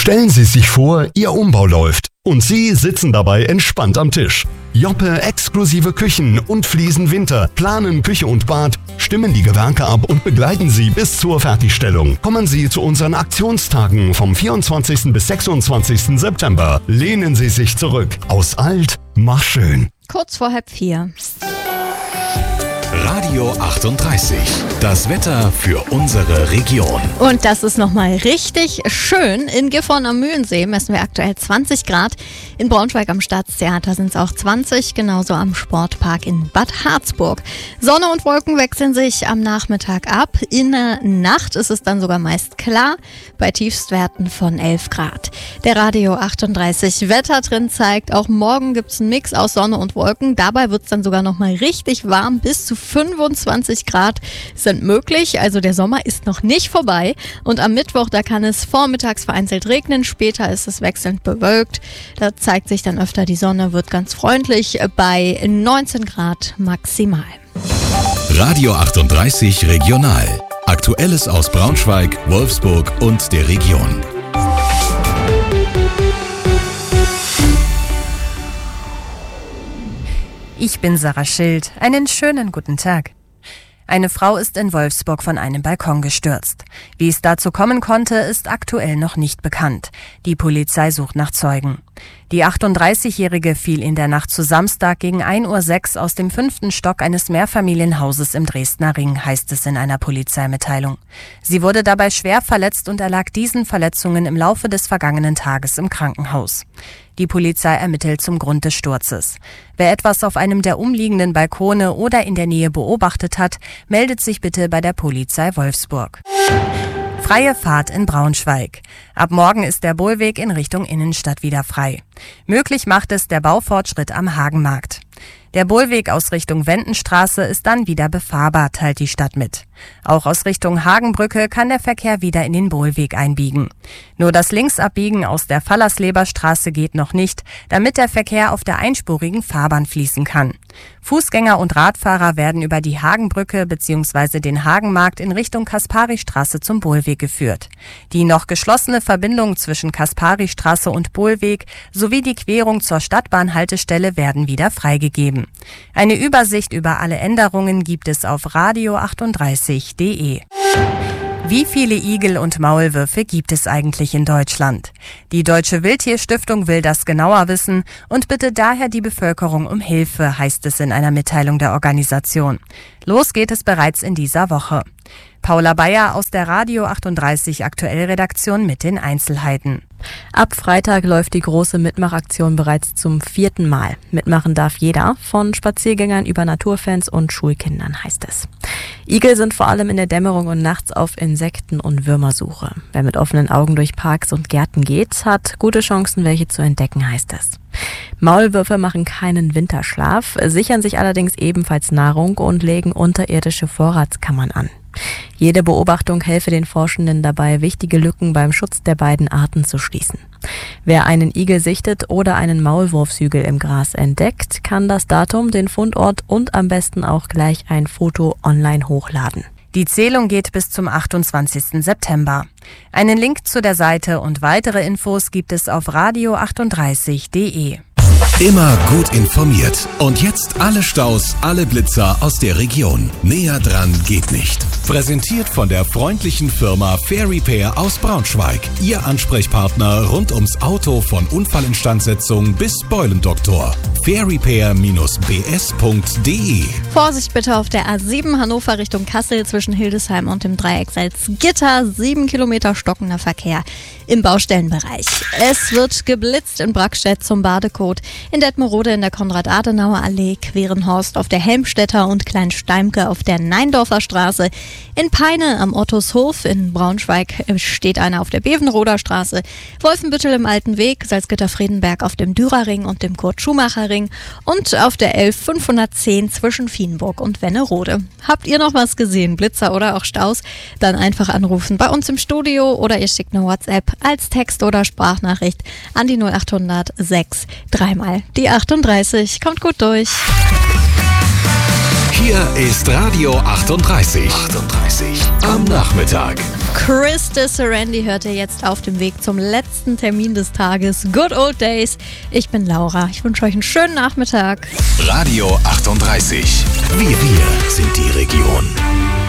Stellen Sie sich vor, Ihr Umbau läuft und Sie sitzen dabei entspannt am Tisch. Joppe exklusive Küchen und Fliesen Winter planen Küche und Bad, stimmen die Gewerke ab und begleiten Sie bis zur Fertigstellung. Kommen Sie zu unseren Aktionstagen vom 24. bis 26. September. Lehnen Sie sich zurück. Aus alt, mach schön. Kurz vor 3:30. Radio 38. Das Wetter für unsere Region. Und das ist nochmal richtig schön. In Gifhorn am Mühlensee messen wir aktuell 20 Grad. In Braunschweig am Staatstheater sind es auch 20, genauso am Sportpark in Bad Harzburg. Sonne und Wolken wechseln sich am Nachmittag ab. In der Nacht ist es dann sogar meist klar, bei Tiefstwerten von 11 Grad. Der Radio 38 Wettertrend zeigt, auch morgen gibt es einen Mix aus Sonne und Wolken. Dabei wird es dann sogar nochmal richtig warm, bis zu 25 Grad sind möglich, also der Sommer ist noch nicht vorbei. Und am Mittwoch, da kann es vormittags vereinzelt regnen, später ist es wechselnd bewölkt. Da zeigt sich dann öfter die Sonne, wird ganz freundlich bei 19 Grad maximal. Radio 38 Regional. Aktuelles aus Braunschweig, Wolfsburg und der Region. Ich bin Sarah Schild. Einen schönen guten Tag. Eine Frau ist in Wolfsburg von einem Balkon gestürzt. Wie es dazu kommen konnte, ist aktuell noch nicht bekannt. Die Polizei sucht nach Zeugen. Die 38-Jährige fiel in der Nacht zu Samstag gegen 1:06 Uhr aus dem 5. Stock eines Mehrfamilienhauses im Dresdner Ring, heißt es in einer Polizeimitteilung. Sie wurde dabei schwer verletzt und erlag diesen Verletzungen im Laufe des vergangenen Tages im Krankenhaus. Die Polizei ermittelt zum Grund des Sturzes. Wer etwas auf einem der umliegenden Balkone oder in der Nähe beobachtet hat, meldet sich bitte bei der Polizei Wolfsburg. Freie Fahrt in Braunschweig. Ab morgen ist der Bohlweg in Richtung Innenstadt wieder frei. Möglich macht es der Baufortschritt am Hagenmarkt. Der Bohlweg aus Richtung Wendenstraße ist dann wieder befahrbar, teilt die Stadt mit. Auch aus Richtung Hagenbrücke kann der Verkehr wieder in den Bohlweg einbiegen. Nur das Linksabbiegen aus der Fallersleberstraße geht noch nicht, damit der Verkehr auf der einspurigen Fahrbahn fließen kann. Fußgänger und Radfahrer werden über die Hagenbrücke bzw. den Hagenmarkt in Richtung Kasparistraße zum Bohlweg geführt. Die noch geschlossene Verbindung zwischen Kasparistraße und Bohlweg sowie die Querung zur Stadtbahnhaltestelle werden wieder freigegeben. Eine Übersicht über alle Änderungen gibt es auf radio38.de. Wie viele Igel und Maulwürfe gibt es eigentlich in Deutschland? Die Deutsche Wildtierstiftung will das genauer wissen und bittet daher die Bevölkerung um Hilfe, heißt es in einer Mitteilung der Organisation. Los geht es bereits in dieser Woche. Paula Bayer aus der Radio 38 Aktuell-Redaktion mit den Einzelheiten. Ab Freitag läuft die große Mitmachaktion bereits zum 4. Mal. Mitmachen darf jeder, von Spaziergängern über Naturfans und Schulkindern, heißt es. Igel sind vor allem in der Dämmerung und nachts auf Insekten- und Würmersuche. Wer mit offenen Augen durch Parks und Gärten geht, hat gute Chancen, welche zu entdecken, heißt es. Maulwürfe machen keinen Winterschlaf, sichern sich allerdings ebenfalls Nahrung und legen unterirdische Vorratskammern an. Jede Beobachtung helfe den Forschenden dabei, wichtige Lücken beim Schutz der beiden Arten zu schließen. Wer einen Igel sichtet oder einen Maulwurfshügel im Gras entdeckt, kann das Datum, den Fundort und am besten auch gleich ein Foto online hochladen. Die Zählung geht bis zum 28. September. Einen Link zu der Seite und weitere Infos gibt es auf radio38.de. Immer gut informiert. Und jetzt alle Staus, alle Blitzer aus der Region. Näher dran geht nicht. Präsentiert von der freundlichen Firma Fair Repair aus Braunschweig. Ihr Ansprechpartner rund ums Auto von Unfallinstandsetzung bis Beulendoktor. fairrepair-bs.de. Vorsicht bitte auf der A7 Hannover Richtung Kassel zwischen Hildesheim und dem Dreieck Salzgitter. 7 Kilometer stockender Verkehr im Baustellenbereich. Es wird geblitzt in Brackstedt zum Badekot, in Detmerode in der Konrad-Adenauer-Allee, Querenhorst auf der Helmstedter und Kleinsteimke auf der Neindorfer Straße. In Peine am Ottushof in Braunschweig steht einer auf der Bevenroder Straße. Wolfenbüttel im Alten Weg, Salzgitter-Friedenberg auf dem Dürerring und dem Kurt-Schumacher-Ring und auf der 11510 zwischen Vienburg und Wennerode. Habt ihr noch was gesehen, Blitzer oder auch Staus? Dann einfach anrufen bei uns im Studio oder ihr schickt eine WhatsApp als Text oder Sprachnachricht an die 0800 6 3 mal die 38. Kommt gut durch. Hier ist Radio 38. Am Nachmittag. Chris de Serendi hört ihr jetzt auf dem Weg zum letzten Termin des Tages. Good Old Days. Ich bin Laura. Ich wünsche euch einen schönen Nachmittag. Radio 38. Wir sind die Region.